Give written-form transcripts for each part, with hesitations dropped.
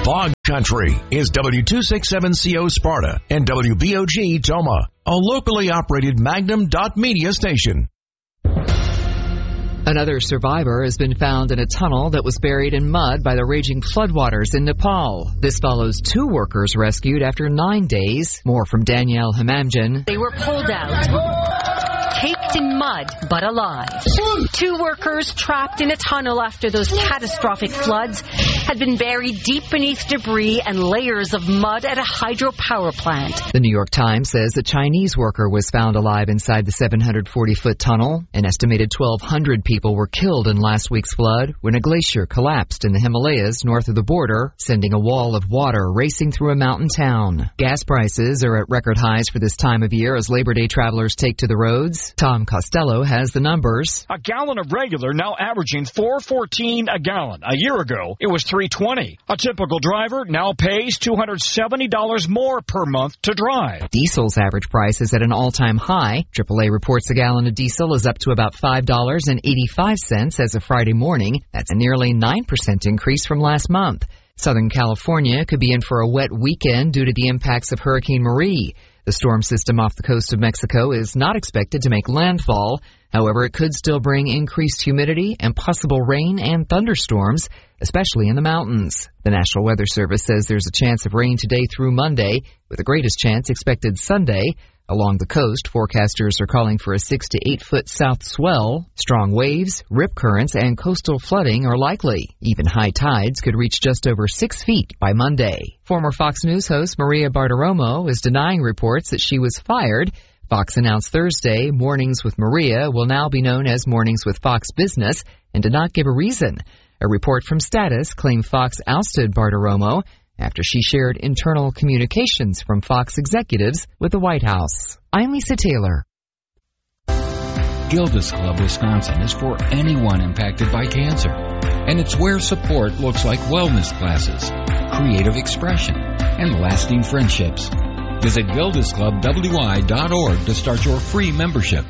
Fog Country is W267CO Sparta and WBOG Toma, a locally operated Magnum.media station. Another survivor has been found in a tunnel that was buried in mud by the raging floodwaters in Nepal. This follows 2 workers rescued after 9 days. More from Danielle Hamamjan. They were pulled out, caked in mud, but alive. 2 workers trapped in a tunnel after those catastrophic floods had been buried deep beneath debris and layers of mud at a hydropower plant. The New York Times says a Chinese worker was found alive inside the 740-foot tunnel. An estimated 1,200 people were killed in last week's flood when a glacier collapsed in the Himalayas north of the border, sending a wall of water racing through a mountain town. Gas prices are at record highs for this time of year as Labor Day travelers take to the roads. Tom Costello has the numbers. A gallon of regular now averaging $4.14 a gallon. A year ago, it was $3.20. A typical driver now pays $270 more per month to drive. Diesel's average price is at an all-time high. AAA reports a gallon of diesel is up to about $5.85 as of Friday morning. That's a nearly 9% increase from last month. Southern California could be in for a wet weekend due to the impacts of Hurricane Marie. The storm system off the coast of Mexico is not expected to make landfall. However, it could still bring increased humidity and possible rain and thunderstorms, especially in the mountains. The National Weather Service says there's a chance of rain today through Monday, with the greatest chance expected Sunday. Along the coast, forecasters are calling for a 6 to 8 foot south swell. Strong waves, rip currents, and coastal flooding are likely. Even high tides could reach just over 6 feet by Monday. Former Fox News host Maria Bartiromo is denying reports that she was fired. Fox announced Thursday Mornings with Maria will now be known as Mornings with Fox Business and did not give a reason. A report from Status claimed Fox ousted Bartiromo after she shared internal communications from Fox executives with the White House. I'm Lisa Taylor. Gilda's Club Wisconsin is for anyone impacted by cancer, and it's where support looks like wellness classes, creative expression, and lasting friendships. Visit gildasclubwi.org to start your free membership.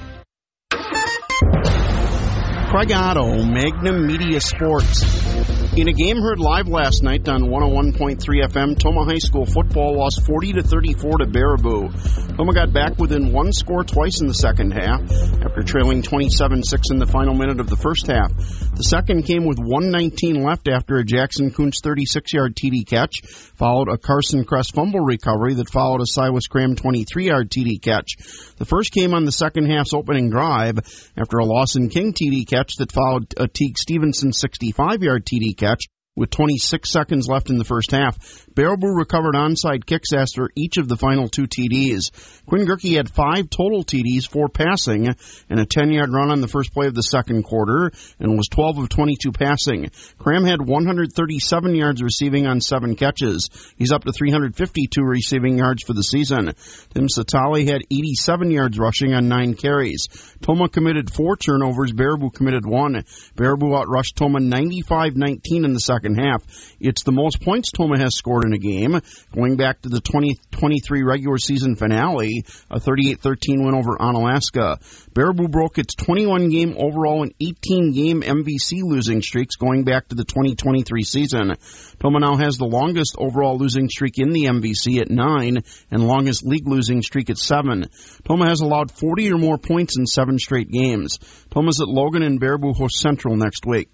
Craig Otto, Magnum Media Sports. In a game heard live last night on 101.3 FM, Toma High School football lost 40-34 to Baraboo. Toma got back within one score twice in the second half, after trailing 27-6 in the final minute of the first half. The second came with 1:19 left after a Jackson Kuntz 36-yard TD catch, followed a Carson Crest fumble recovery that followed a Silas Graham 23-yard TD catch. The first came on the second half's opening drive after a Lawson King TD catch that followed a Teague Stevenson 65-yard TD catch with 26 seconds left in the first half. Baraboo recovered onside kicks after each of the final 2 TDs. Quinn Gerke had 5 total TDs, 4 passing, and a 10-yard run on the first play of the second quarter, and was 12 of 22 passing. Cram had 137 yards receiving on 7 catches. He's up to 352 receiving yards for the season. Tim Satali had 87 yards rushing on 9 carries. Toma committed 4 turnovers. Baraboo committed 1. Baraboo outrushed Toma 95-19 in the second half. It's the most points Toma has scored in a game, going back to the 2023 regular season finale, a 38-13 win over Onalaska. Baraboo broke its 21-game overall and 18-game MVC losing streaks going back to the 2023 season. Toma now has the longest overall losing streak in the MVC at 9 and longest league losing streak at 7. Toma has allowed 40 or more points in 7 straight games. Toma's at Logan and Baraboo host Central next week.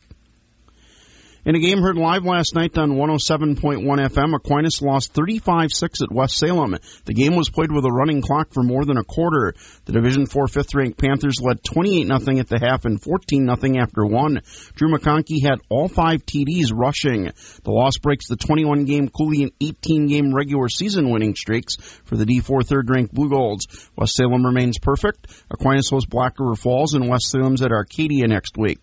In a game heard live last night on 107.1 FM, Aquinas lost 35-6 at West Salem. The game was played with a running clock for more than a quarter. The Division IV fifth-ranked Panthers led 28-0 at the half and 14-0 after 1. Drew McConkey had all 5 TDs rushing. The loss breaks the 21-game Cooley and 18-game regular season winning streaks for the D4 third-ranked Blue Golds. West Salem remains perfect. Aquinas hosts Black River Falls, and West Salem's at Arcadia next week.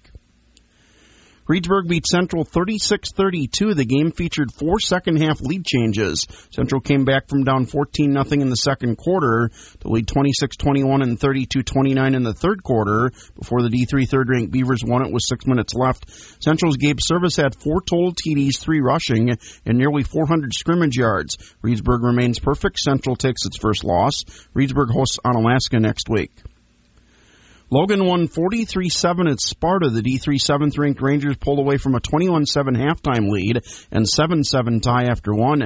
Reedsburg beat Central 36-32. The game featured 4 second-half lead changes. Central came back from down 14-0 in the second quarter to lead 26-21 and 32-29 in the third quarter before the D3 third-ranked Beavers won it with 6 minutes left. Central's Gabe Service had 4 total TDs, 3 rushing, and nearly 400 scrimmage yards. Reedsburg remains perfect. Central takes its first loss. Reedsburg hosts Onalaska next week. Logan won 43-7 at Sparta. The D3 7th-ranked Rangers pulled away from a 21-7 halftime lead and 7-7 tie after one.